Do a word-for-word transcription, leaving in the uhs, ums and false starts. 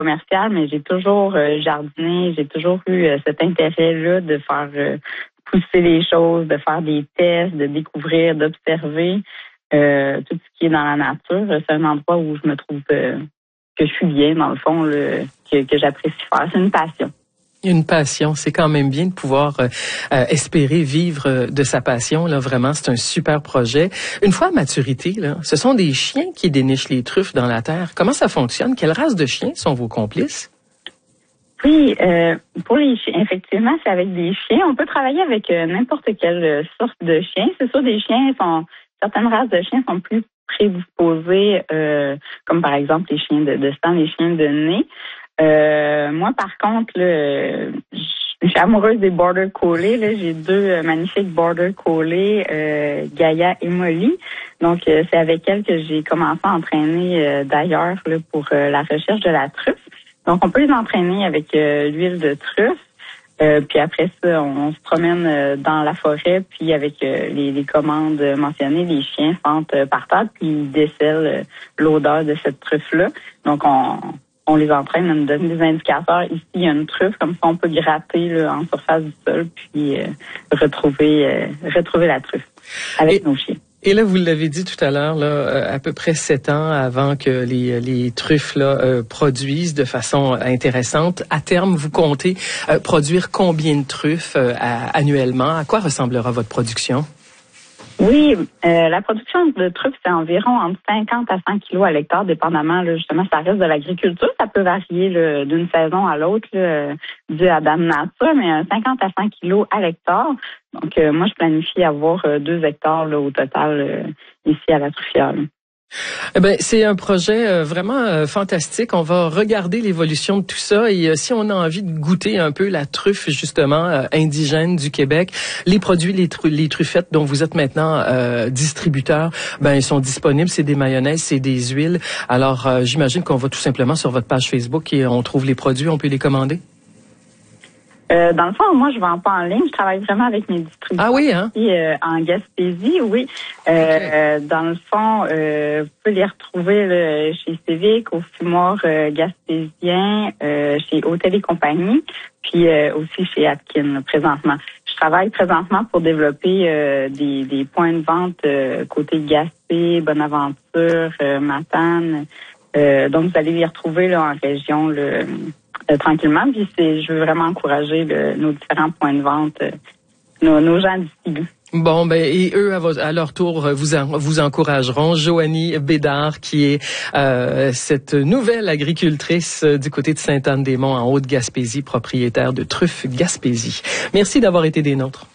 commercial, mais j'ai toujours euh, jardiné, j'ai toujours eu euh, cet intérêt-là de faire euh, pousser les choses, de faire des tests, de découvrir, d'observer euh, tout ce qui est dans la nature. C'est un endroit où je me trouve euh, que je suis bien, dans le fond, là, que, que j'apprécie faire. C'est une passion. Une passion, c'est quand même bien de pouvoir euh, euh, espérer vivre euh, de sa passion. Là, vraiment, c'est un super projet. Une fois à maturité, là, ce sont des chiens qui dénichent les truffes dans la terre. Comment ça fonctionne? Quelle race de chiens sont vos complices? Oui, euh, pour les chiens, effectivement, c'est avec des chiens. On peut travailler avec euh, n'importe quelle sorte de chien. C'est sûr, des chiens sont certaines races de chiens sont plus prédisposés, euh, comme par exemple les chiens de, de sang, les chiens de nez. Euh, moi, par contre, là, je suis amoureuse des Border Collie. Là, j'ai deux euh, magnifiques Border Collie, euh, Gaïa et Molly. Donc, euh, c'est avec elles que j'ai commencé à entraîner euh, d'ailleurs là, pour euh, la recherche de la truffe. Donc, on peut les entraîner avec euh, l'huile de truffe. Euh, puis après ça, on, on se promène euh, dans la forêt, puis avec euh, les, les commandes mentionnées, les chiens sentent euh, par terre, puis ils décèlent euh, l'odeur de cette truffe-là. Donc, on, on les entraîne, on nous donne des indicateurs. Ici, il y a une truffe, comme ça, on peut gratter là, en surface du sol, puis euh, retrouver euh, retrouver la truffe avec Et... nos chiens. Et là, vous l'avez dit tout à l'heure, là, à peu près sept ans avant que les, les truffes là, euh, produisent de façon intéressante. À terme, vous comptez euh, produire combien de truffes euh, à, annuellement? À quoi ressemblera votre production? Oui, euh, la production de truffes, c'est environ entre cinquante à cent kilos à l'hectare, dépendamment, là, justement, ça reste de l'agriculture. Ça peut varier là, d'une saison à l'autre, là, dû à Dame Nature, mais euh, cinquante à cent kilos à l'hectare. Donc, euh, moi, je planifie avoir euh, deux hectares là, au total euh, ici à la Truffière. Là. Eh ben, c'est un projet euh, vraiment euh, fantastique. On va regarder l'évolution de tout ça et euh, si on a envie de goûter un peu la truffe justement euh, indigène du Québec, les produits, les, tru- les truffettes dont vous êtes maintenant euh, distributeur, ben ils sont disponibles. C'est des mayonnaises, c'est des huiles. Alors, euh, j'imagine qu'on va tout simplement sur votre page Facebook et on trouve les produits, on peut les commander. Euh, dans le fond, moi, je vends pas en ligne. Je travaille vraiment avec mes distributeurs. Ah oui, hein? Ici, euh, en Gaspésie, oui. Euh, okay. Dans le fond, euh, vous pouvez les retrouver là, chez Civic, au fumoir euh, gaspésien, euh, chez Hôtel et Compagnie, puis euh, aussi chez Atkin, là, présentement. Je travaille présentement pour développer euh, des, des points de vente euh, côté Gaspé, Bonaventure, euh, Matane. Euh, donc, vous allez les retrouver là, en région, là, Euh, tranquillement. Puis c'est, je veux vraiment encourager le, nos différents points de vente, euh, nos, nos gens d'ici. Bon, ben et eux à, vos, à leur tour vous en, vous encourageront. Joanie Bédard, qui est euh, cette nouvelle agricultrice du côté de Sainte-Anne-des-Monts en Haute-Gaspésie, propriétaire de Truffes Gaspésie. Merci d'avoir été des nôtres.